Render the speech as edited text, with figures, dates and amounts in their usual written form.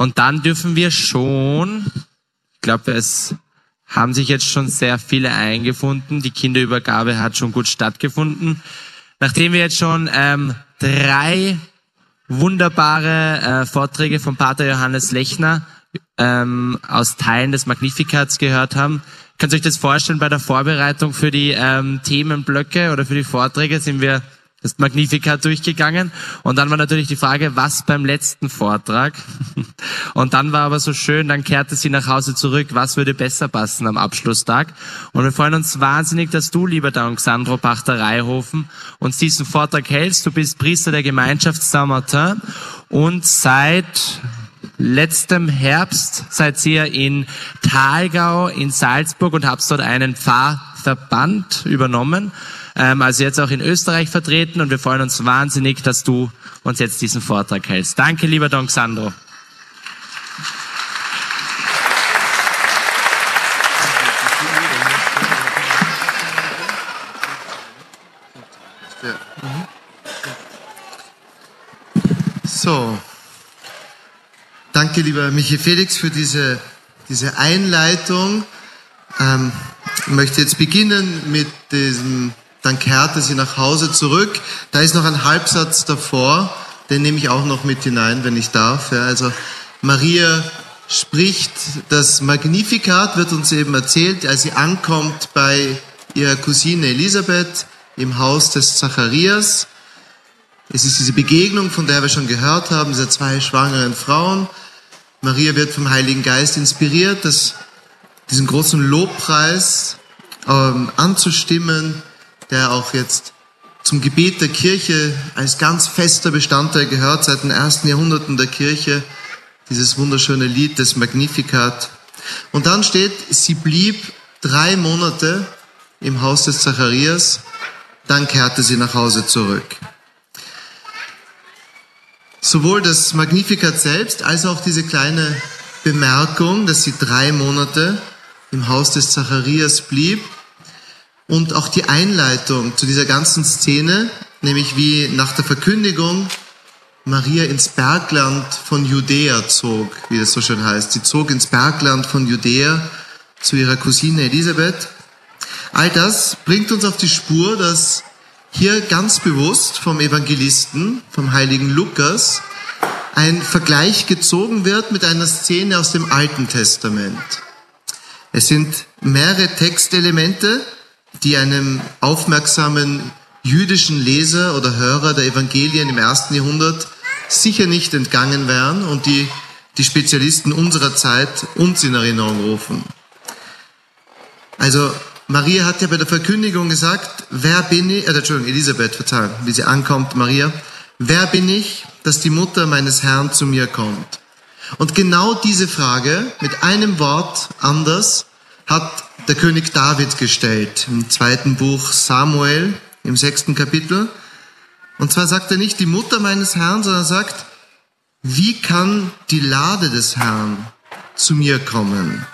Und dann dürfen wir schon, ich glaube, es haben sich jetzt schon sehr viele eingefunden. Die Kinderübergabe hat schon gut stattgefunden. Nachdem wir jetzt schon 3 wunderbare Vorträge von Pater Johannes Lechner aus Teilen des Magnifikats gehört haben, könnt ihr euch das vorstellen, bei der Vorbereitung für die Themenblöcke oder für die Vorträge sind wir das Magnificat durchgegangen und dann war natürlich die Frage, was beim letzten Vortrag? Und dann war aber so schön, dann kehrte sie nach Hause zurück, was würde besser passen am Abschlusstag? Und wir freuen uns wahnsinnig, dass du, lieber Don Xandro Pachter-Reihofen, uns diesen Vortrag hältst. Du bist Priester der Gemeinschaft Saint-Martin und seit letztem Herbst seid ihr in Thalgau in Salzburg und habt dort einen Pfarrverband übernommen. Also jetzt auch in Österreich vertreten und wir freuen uns wahnsinnig, dass du uns jetzt diesen Vortrag hältst. Danke, lieber Don Xandro. So, danke, lieber Michi Felix, für diese Einleitung. Ich möchte jetzt beginnen mit diesem Dann kehrte sie nach Hause zurück. Da ist noch ein Halbsatz davor, den nehme ich auch noch mit hinein, wenn ich darf. Ja, also Maria spricht das Magnificat, wird uns eben erzählt, als sie ankommt bei ihrer Cousine Elisabeth im Haus des Zacharias. Es ist diese Begegnung, von der wir schon gehört haben, dieser 2 schwangeren Frauen. Maria wird vom Heiligen Geist inspiriert, diesen großen Lobpreis anzustimmen, der auch jetzt zum Gebet der Kirche als ganz fester Bestandteil gehört seit den ersten Jahrhunderten der Kirche, dieses wunderschöne Lied des Magnificat. Und dann steht, sie blieb 3 Monate im Haus des Zacharias, dann kehrte sie nach Hause zurück. Sowohl das Magnificat selbst als auch diese kleine Bemerkung, dass sie 3 Monate im Haus des Zacharias blieb, und auch die Einleitung zu dieser ganzen Szene, nämlich wie nach der Verkündigung Maria ins Bergland von Judäa zog, wie das so schön heißt. Sie zog ins Bergland von Judäa zu ihrer Cousine Elisabeth. All das bringt uns auf die Spur, dass hier ganz bewusst vom Evangelisten, vom heiligen Lukas, ein Vergleich gezogen wird mit einer Szene aus dem Alten Testament. Es sind mehrere Textelemente, die einem aufmerksamen jüdischen Leser oder Hörer der Evangelien im 1. Jahrhundert sicher nicht entgangen wären und die Spezialisten unserer Zeit uns in Erinnerung rufen. Also Maria hat ja bei der Verkündigung gesagt, Elisabeth, wie sie ankommt, Maria, wer bin ich, dass die Mutter meines Herrn zu mir kommt? Und genau diese Frage mit einem Wort anders hat der König David gestellt im 2. Buch Samuel, im 6. Kapitel. Und zwar sagt er nicht die Mutter meines Herrn, sondern er sagt, wie kann die Lade des Herrn zu mir kommen?